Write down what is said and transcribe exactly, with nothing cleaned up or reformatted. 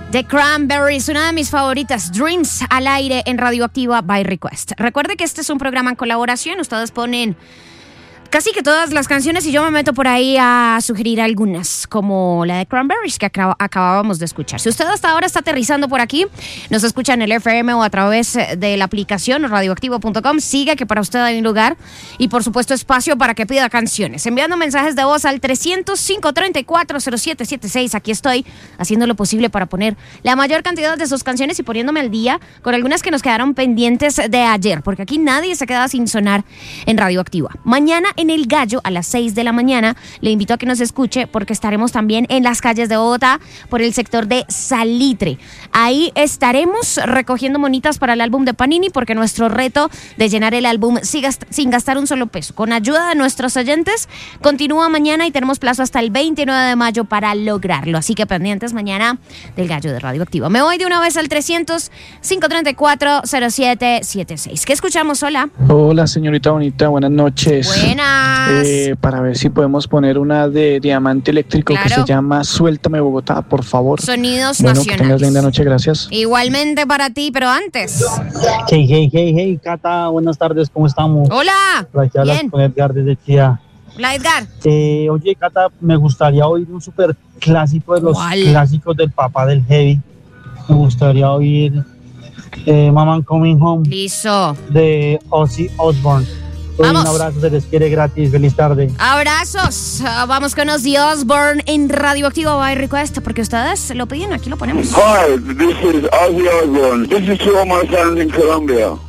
The Cranberries, una de mis favoritas, Dreams, al aire en Radioactiva by Request. Recuerde que este es un programa en colaboración, ustedes ponen casi que todas las canciones y yo me meto por ahí a sugerir algunas, como la de Cranberries que acab- acabábamos de escuchar. Si usted hasta ahora está aterrizando por aquí, nos escucha en el F M o a través de la aplicación radioactivo punto com, siga que para usted hay un lugar y por supuesto espacio para que pida canciones. Enviando mensajes de voz al trescientos, cinco treinta y cuatro, cero siete siete seis. Aquí estoy haciendo lo posible para poner la mayor cantidad de sus canciones y poniéndome al día con algunas que nos quedaron pendientes de ayer, porque aquí nadie se queda sin sonar en Radioactiva. Mañana en El Gallo a las seis de la mañana le invito a que nos escuche porque estaremos también en las calles de Bogotá por el sector de Salitre. Ahí estaremos recogiendo monitas para el álbum de Panini porque nuestro reto de llenar el álbum sin gastar un solo peso con ayuda de nuestros oyentes continúa mañana y tenemos plazo hasta el veintinueve de mayo para lograrlo, así que pendientes mañana del Gallo de Radioactiva. Me voy de una vez al trescientos, cinco treinta y cuatro, cero siete siete seis. ¿Qué escuchamos? Hola. Hola señorita bonita, buenas noches. Buenas. Eh, para ver si podemos poner una de Diamante Eléctrico, claro, que se llama Suéltame Bogotá, por favor. Sonidos bueno, nacionales. Que tengas linda noche, gracias. Igualmente para ti, pero antes. Hey, hey, hey, hey, Cata, buenas tardes, ¿cómo estamos? Hola. Por aquí hablas Bien. con Edgar desde Chía. Hola, Edgar. Eh, oye, Cata, me gustaría oír un super clásico de los ¿Cuál? clásicos del papá del heavy. Me gustaría oír eh, Mama Coming Home Listo. de Ozzy Osbourne. Vamos. Un abrazo, se les quiere gratis, feliz tarde. Abrazos. Ah, vamos con Ozzy Osbourne en Radioactivo by Request, porque ustedes lo piden, aquí lo ponemos. Hi, this is Ozzy Osbourne. This is to all my fans in Colombia.